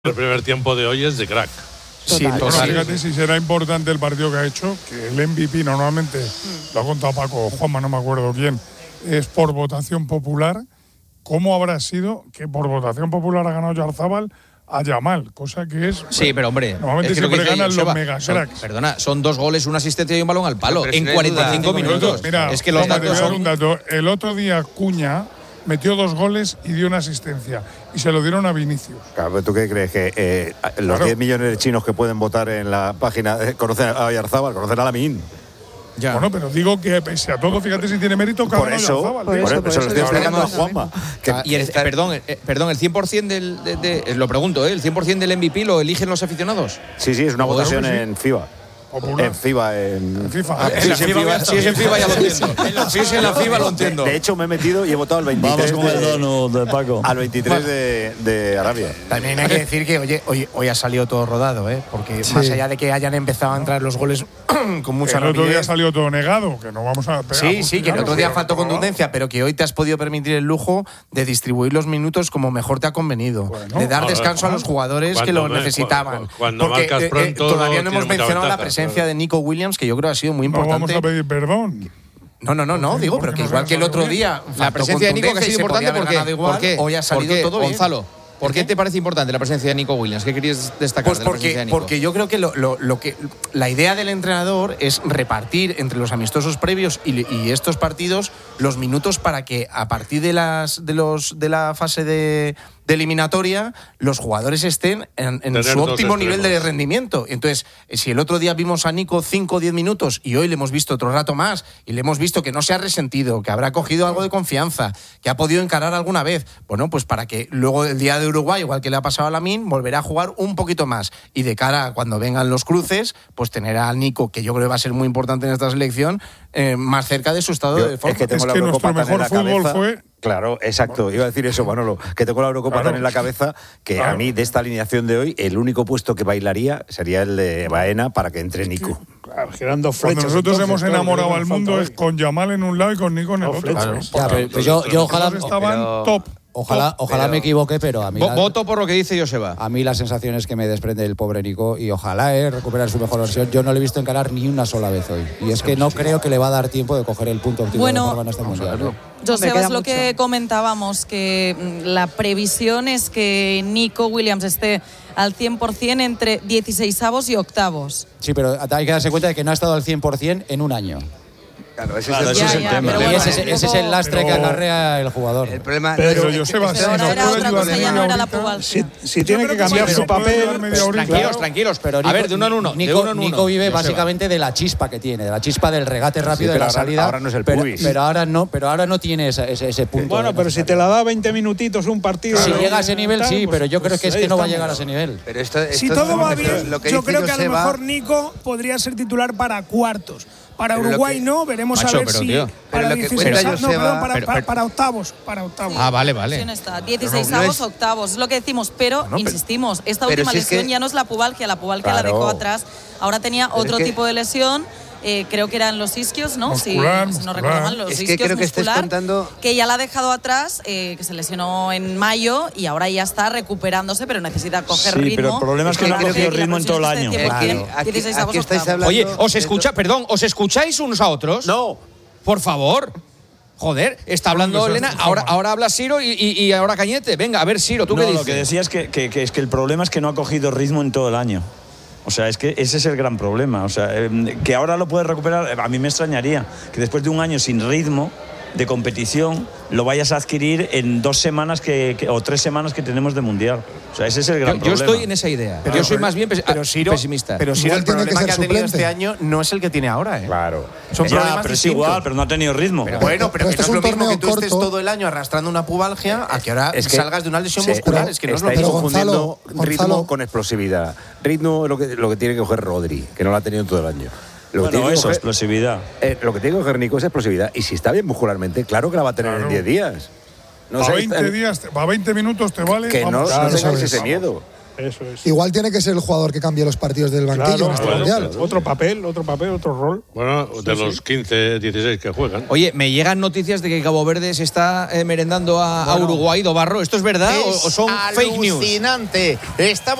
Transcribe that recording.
El primer tiempo de hoy es de crack. Sí, Bueno, fíjate si será importante el partido que ha hecho, que el MVP normalmente, lo ha contado Paco, Juanma, no me acuerdo quién, es por votación popular. ¿Cómo habrá sido que por votación popular ha ganado Yarzábal a Yamal? Cosa que es… Sí, pero hombre, normalmente es que lo siempre que dice ganan los Joseba, mega cracks. Perdona, son 2 goles, una asistencia y un balón al palo Pero en si 45 minutos. Mira, es que los Juanma, te voy datos a dar un son… dato. El otro día Cuña metió 2 goles y dio una asistencia. Y se lo dieron a Vinicius. Claro, ¿tú qué crees? ¿Que los 10 millones de chinos que pueden votar en la página conocen a Yarzábal, conocen a Lamine? Ya. Bueno, pero digo que pese a todo, fíjate si tiene mérito que ha Por ganado eso, Yarzábal. por eso, se lo estoy explicando a Juanma. Y perdón, el 100% lo pregunto, ¿el 100% del MVP lo eligen los aficionados? Sí, es una Joder, votación que sí. en FIBA. Popular. En FIBA, en FIFA. Sí, sí, en FIBA, Si es en FIBA ya lo entiendo. Si es en la FIBA lo entiendo. De hecho, me he metido y he votado al 23 Vamos con el donut de Paco. al 23 de Arabia. También hay que decir que hoy ha salido todo rodado, ¿eh? Porque más allá de que hayan empezado a entrar los goles con mucha El otro día rapidez. salió todo negado, que no vamos a… Sí, que el otro día faltó contundencia, pero que hoy te has podido permitir el lujo de distribuir los minutos como mejor te ha convenido, Bueno, de dar descanso a los jugadores que lo necesitaban. cuando Porque marcas pronto, todavía no tiene hemos mucha mencionado la ventaja, presencia claro. de Nico Williams, que yo creo ha sido muy No vamos importante. a pedir perdón. No, digo, pero que nos igual que el otro día La faltó presencia de Nico que ha contundencia sido y se podía importante haber porque, ganado igual, ¿por qué? hoy ha salido ¿Por qué, todo bien. Gonzalo? ¿Por qué te parece importante la presencia de Nico Williams? ¿Qué querías destacar Pues de la presencia de Nico? porque yo creo que la idea del entrenador es repartir entre los amistosos previos y estos partidos los minutos para que a partir de la fase de eliminatoria los jugadores estén en Tener su dos óptimo nivel de extremos. rendimiento. Entonces, si el otro día vimos a Nico 5 o 10 minutos y hoy le hemos visto otro rato más y le hemos visto que no se ha resentido, que habrá cogido algo de confianza, que ha podido encarar alguna vez, bueno, pues para que luego el día de Uruguay, igual que le ha pasado a Lamine, volverá a jugar un poquito más y de cara a cuando vengan los cruces, pues tener a Nico, que yo creo que va a ser muy importante en esta selección, más cerca de su estado de forma. Es que tengo Es la que Eurocopa nuestro tan en la mejor fútbol cabeza. fue… Claro, exacto. Iba a decir eso, Manolo. Que tengo la Eurocopa Claro. tan en la cabeza que Claro. a mí, de esta alineación de hoy, el único puesto que bailaría sería el de Baena para que entre Nico. Girando flechas. Cuando nosotros entonces, hemos claro, enamorado que al nos mundo falta es hoy. con Yamal en un lado y con Nico en el otro. flechas. Ya, pero yo ojalá, Todos estaban pero- top. ojalá me equivoque, pero a mí, Voto por lo que dice Joseba. a mí las sensaciones que me desprende el pobre Nico, y ojalá recuperar su mejor versión, yo no le he visto encarar ni una sola vez hoy. Y es que no creo que le va a dar tiempo de coger el punto óptimo Bueno, de forma en este mundial. Joseba, es lo que comentábamos, que la previsión es que Nico Williams esté al 100% entre 16avos y octavos. Sí, pero hay que darse cuenta de que no ha estado al 100% en un año. Claro, ese Claro, ese es el tema. pero Y bueno, ese es el lastre que pero- acarrea el jugador. El problema Pero Joseba, si Pero nos ahora era puede otra ayudar cosa, ya no media era la horita, pubalgia. Si tiene que cambiar pero su puede papel. ayudar media horita. Tranquilos. Pero A ver, de uno en uno. Nico vive Joseba. básicamente de la chispa que tiene, de la chispa del regate rápido, de pero la ahora- salida. ahora no es el pero, pubis. pero ahora no tiene ese punto. Bueno, pero si te la da 20 minutitos un partido. Si llega a ese nivel, sí, pero yo creo que es ahí que no va a estamos. llegar a ese nivel. Pero Si todo va bien, yo creo que a lo mejor Nico podría ser titular para cuartos. Para Pero lo Uruguay que- no, veremos Macho, a ver pero, si tío. Pero para lo que 16 cuenta no, Joseba- perdón, pero- para octavos, Ah, vale. La opción está 16avos, No es- octavos, es lo que decimos, pero insistimos, esta pero última si es que- lesión ya no es la pubalgia la Claro. dejó atrás, ahora tenía otro es que- tipo de lesión. Creo que eran los isquios, ¿no? Muscular, Si no muscular. recuerdo mal, los Es que isquios creo que estés muscular, contando- que ya la ha dejado atrás, que se lesionó en mayo y ahora ya está recuperándose, pero necesita coger Sí, ritmo. pero el problema es que no ha Creo cogido la ritmo en todo el presión año. esté 100%, Aquí- 16avos, aquí estáis octavos. hablando- Oye, ¿os escucháis unos a otros? No. Por favor. Joder, está hablando ¿Dónde se Elena, escucha, ahora, Juan? ahora habla Siro y ahora Cañete. Venga, a ver, Siro, ¿tú No, qué dices? lo que decía es que el problema es que no ha cogido ritmo en todo el año. O sea, es que ese es el gran problema. O sea, que ahora lo puede recuperar, a mí me extrañaría que después de un año sin ritmo de competición lo vayas a adquirir en 2 semanas o 3 semanas que tenemos de mundial. O sea, ese es el gran Yo problema. estoy en esa idea. Yo soy más bien pesimista. Pero Siro, Igual el tiene que problema que ser ha tenido suplente. este año no es el que tiene ahora, ¿eh? Claro. Son Ya, problemas pero es distintos. igual, pero no ha tenido ritmo. Bueno, pero Pero que este no es es lo un mismo que tú torneo estés corto. todo el año arrastrando una pubalgia a que ahora Es que salgas de una lesión sí, muscular. pero Es que no es lo estáis mismo. confundiendo Gonzalo, ritmo con explosividad. Ritmo es lo que tiene que coger Rodri, que no lo ha tenido todo el año. Lo que Bueno, tiene que eso, coger- explosividad. lo que tiene que coger Nico es explosividad. Y si está bien muscularmente, claro que la va a tener Claro. en 10 días. No a sé, 20 días, a 20 minutos te vale. que no, vamos. no Claro, tengáis eso es. ese miedo. Eso es. Igual tiene que ser el jugador que cambie los partidos del banquillo en este mundial. Claro. Otro papel, otro rol. Bueno, de los 15, 16 que juegan. Oye, me llegan noticias de que Cabo Verde se está merendando a Uruguay, Dobarro. ¿Esto es verdad o son fake news? Alucinante. Estamos